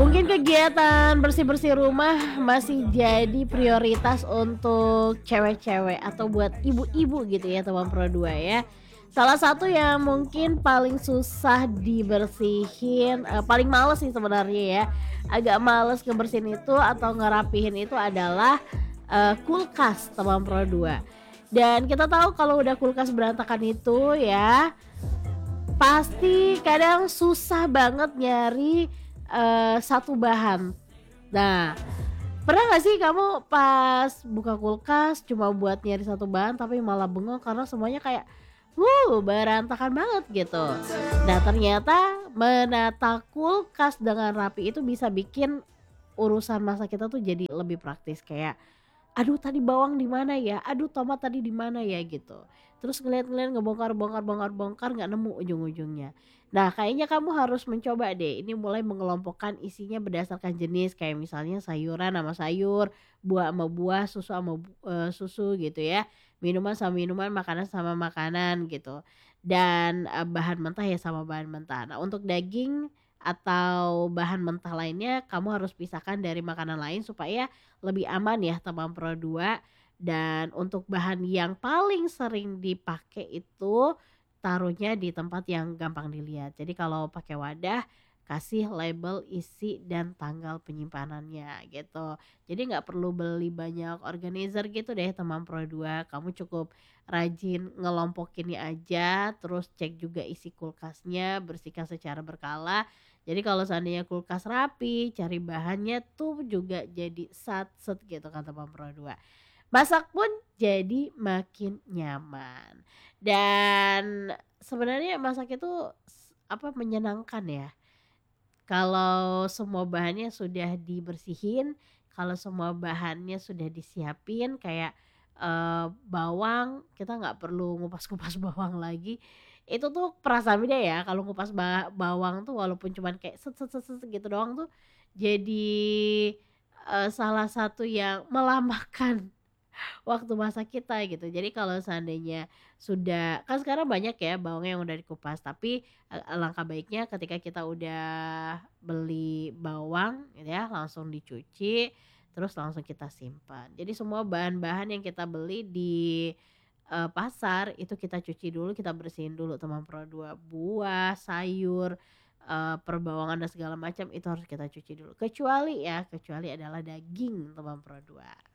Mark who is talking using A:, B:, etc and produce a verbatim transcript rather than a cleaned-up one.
A: Mungkin kegiatan bersih-bersih rumah masih jadi prioritas untuk cewek-cewek atau buat ibu-ibu gitu ya teman Pro dua ya. Salah satu yang mungkin paling susah dibersihin, eee, paling males sih sebenarnya ya, agak males ngebersihin itu atau ngerapihin itu adalah, eee, kulkas teman Pro dua. Dan kita tahu kalau udah kulkas berantakan itu ya, pasti kadang susah banget nyari, eee, satu bahan. Nah, pernah nggak sih kamu pas buka kulkas cuma buat nyari satu bahan tapi malah bengong karena semuanya kayak, wuh, berantakan banget gitu. Nah, ternyata menata kulkas dengan rapi itu bisa bikin urusan masak kita tuh jadi lebih praktis kayak, "Aduh tadi bawang di mana ya? Aduh tomat tadi di mana ya?" Gitu. Terus ngeliat-ngeliat ngebongkar bongkar bongkar bongkar nggak nemu ujung-ujungnya. Nah kayaknya kamu harus mencoba deh ini mulai mengelompokkan isinya berdasarkan jenis kayak misalnya sayuran sama sayur, buah sama buah, susu sama bu eee, susu gitu ya, minuman sama minuman, makanan sama makanan gitu. Dan, eee, bahan mentah ya sama bahan mentah. Nah untuk daging atau bahan mentah lainnya kamu harus pisahkan dari makanan lain supaya lebih aman ya teman Pro dua. Dan untuk bahan yang paling sering dipakai itu taruhnya di tempat yang gampang dilihat. Jadi kalau pakai wadah kasih label isi dan tanggal penyimpanannya gitu. Jadi nggak perlu beli banyak organizer gitu deh teman Pro dua. Kamu cukup rajin ngelompokinnya aja, terus cek juga isi kulkasnya, bersihkan secara berkala. Jadi kalau seandainya kulkas rapi, cari bahannya tuh juga jadi sat-set gitu kata Bang Pro dua. Masak pun jadi makin nyaman. Dan sebenarnya masak itu s apa, menyenangkan ya. Kalau semua bahannya sudah dibersihin, kalau semua bahannya sudah disiapin kayak, eee, bawang kita nggak perlu ngupas-ngupas bawang lagi, itu tuh perasaan beda ya kalau ngupas ba bawang tuh walaupun cuman kayak set set set set gitu doang tuh jadi, eee, salah satu yang melambangkan waktu masa kita gitu. Jadi kalau seandainya sudah kan sekarang banyak ya bawang yang udah dikupas, tapi, eee, alangkah baiknya ketika kita udah beli bawang gitu ya, langsung dicuci, terus langsung kita simpan. Jadi semua bahan-bahan yang kita beli di, eee, pasar itu kita cuci dulu, kita bersihin dulu teman Pro dua. Buah, sayur, eee, perbawangan dan segala macam itu harus kita cuci dulu. Kecuali ya, kecuali adalah daging teman Pro dua.